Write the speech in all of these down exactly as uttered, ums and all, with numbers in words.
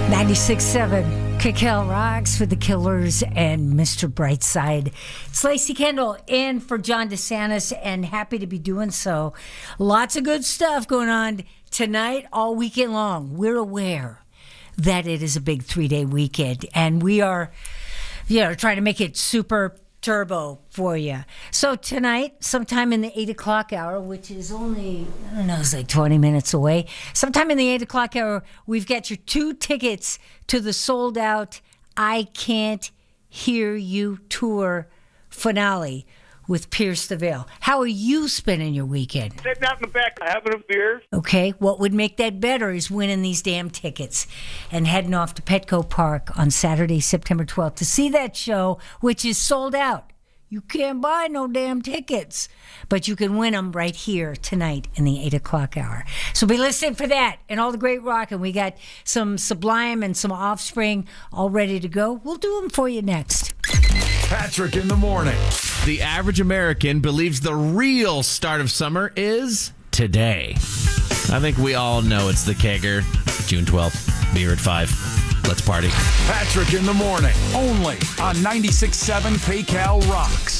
ninety-six point seven K K L Rocks for the Killers and Mister Brightside. It's Lacey Kendall in for John DeSantis, and happy to be doing so. Lots of good stuff going on tonight, all weekend long. We're aware that it is a big three-day weekend, and we are, you know, trying to make it super turbo for you. So tonight, sometime in the eight o'clock hour, which is only, I don't know, it's like twenty minutes away. Sometime in the eight o'clock hour, we've got your two tickets to the sold-out I Can't Hear You tour finale with Pierce the Veil. How are you spending your weekend? Sitting out in the back having a beer. Okay, what would make that better is winning these damn tickets and heading off to Petco Park on Saturday, September twelfth to see that show, which is sold out. You can't buy no damn tickets, but you can win them right here tonight in the eight o'clock hour. So be listening for that and all the great rock. And we got some Sublime and some Offspring all ready to go. We'll do them for you next. Patrick in the morning. The average American believes the real start of summer is today. I think we all know it's the kegger. June twelfth, beer at five. Let's party. Patrick in the morning, only on ninety-six point seven K C A L Rocks.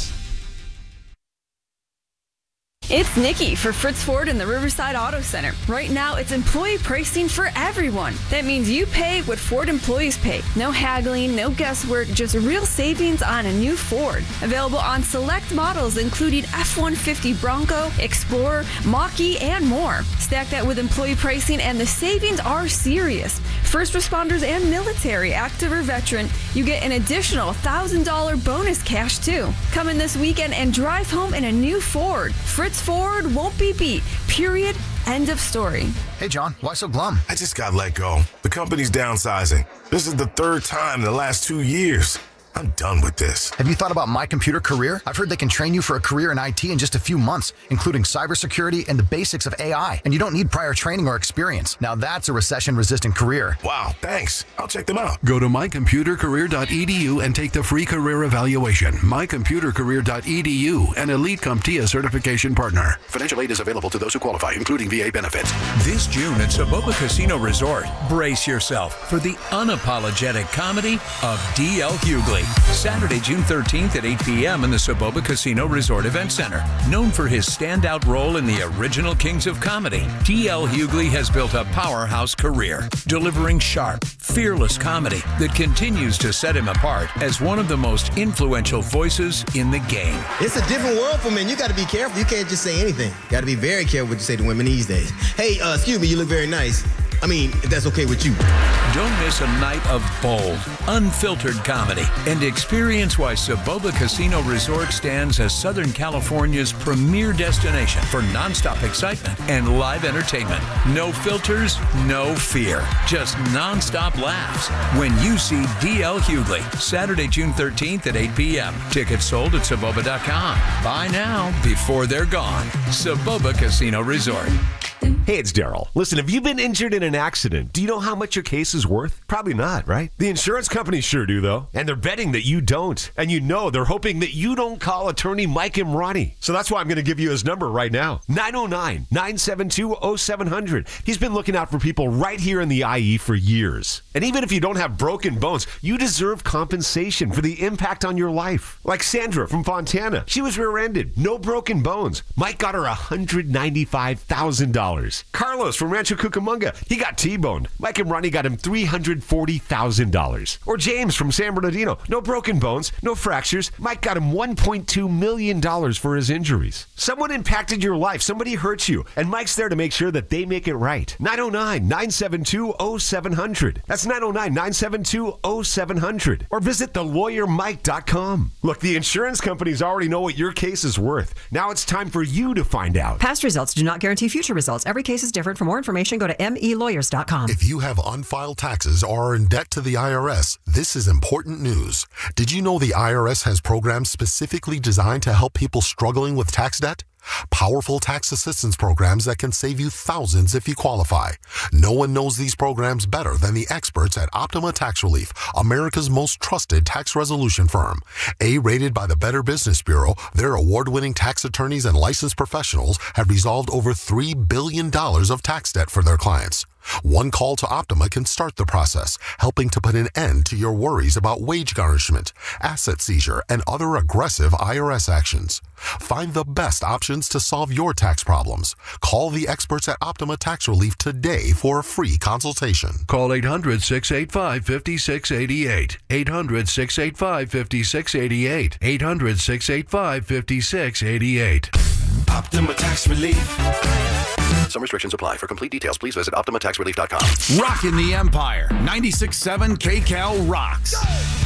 It's Nikki for Fritz Ford and the Riverside Auto Center. Right now, it's employee pricing for everyone. That means you pay what Ford employees pay. No haggling, no guesswork, just real savings on a new Ford. Available on select models including F one fifty Bronco, Explorer, Mach-E, and more. Stack that with employee pricing and the savings are serious. First responders and military, active or veteran, you get an additional one thousand dollars bonus cash too. Come in this weekend and drive home in a new Ford. Fritz Ford won't be beat. Period. End of story. Hey, John, why so glum? I just got let go. The company's downsizing. This is the third time in the last two years. I'm done with this. Have you thought about My Computer Career? I've heard they can train you for a career in I T in just a few months, including cybersecurity and the basics of A I. And you don't need prior training or experience. Now that's a recession-resistant career. Wow, thanks. I'll check them out. Go to my computer career dot e d u and take the free career evaluation. my computer career dot e d u, an Elite CompTIA certification partner. Financial aid is available to those who qualify, including V A benefits. This June at Soboba Casino Resort, brace yourself for the unapologetic comedy of D L Hughley. Saturday, June thirteenth at eight p.m. in the Soboba Casino Resort Event Center. Known for his standout role in the original Kings of Comedy, D L Hughley has built a powerhouse career, delivering sharp, fearless comedy that continues to set him apart as one of the most influential voices in the game. It's a different world for men. You got to be careful. You can't just say anything. Got to be very careful what you say to women these days. Hey, uh, excuse me, you look very nice. I mean, if that's okay with you. Don't miss a night of bold, unfiltered comedy and experience why Soboba Casino Resort stands as Southern California's premier destination for nonstop excitement and live entertainment. No filters, no fear, just nonstop laughs when you see D L Hughley, Saturday, June thirteenth at eight p.m. Tickets sold at Soboba dot com. Buy now before they're gone. Soboba Casino Resort. Hey, it's Daryl. Listen, have you been injured in an accident? Do you know how much your case is worth? Probably not, right? The insurance companies sure do, though. And they're betting that you don't. And you know they're hoping that you don't call attorney Mike Imrani. So that's why I'm going to give you his number right now. nine oh nine, nine seven two, oh seven hundred. He's been looking out for people right here in the I E for years. And even if you don't have broken bones, you deserve compensation for the impact on your life. Like Sandra from Fontana. She was rear-ended. No broken bones. Mike got her one hundred ninety-five thousand dollars. Carlos from Rancho Cucamonga, he got T-boned. Mike and Ronnie got him three hundred forty thousand dollars. Or James from San Bernardino, no broken bones, no fractures. Mike got him one point two million dollars for his injuries. Someone impacted your life, somebody hurt you, and Mike's there to make sure that they make it right. nine oh nine, nine seven two, oh seven hundred. That's nine oh nine, nine seven two, oh seven hundred. Or visit the lawyer mike dot com. Look, the insurance companies already know what your case is worth. Now it's time for you to find out. Past results do not guarantee future results. Every case is different. For more information, go to m e lawyers dot com. If you have unfiled taxes or are in debt to the I R S, this is important news. Did you know the I R S has programs specifically designed to help people struggling with tax debt? Powerful tax assistance programs that can save you thousands if you qualify. No one knows these programs better than the experts at Optima Tax Relief, America's most trusted tax resolution firm. A-rated by the Better Business Bureau, their award-winning tax attorneys and licensed professionals have resolved over three billion dollars of tax debt for their clients. One call to Optima can start the process, helping to put an end to your worries about wage garnishment, asset seizure, and other aggressive I R S actions. Find the best options to solve your tax problems. Call the experts at Optima Tax Relief today for a free consultation. Call eight hundred, six eight five, five six eight eight. eight hundred, six eight five, five six eight eight. eight hundred, six eight five, five six eight eight. Optima Tax Relief. Some restrictions apply. For complete details, please visit optima tax relief dot com. Rockin' the Empire. ninety-six point seven K Cal rocks.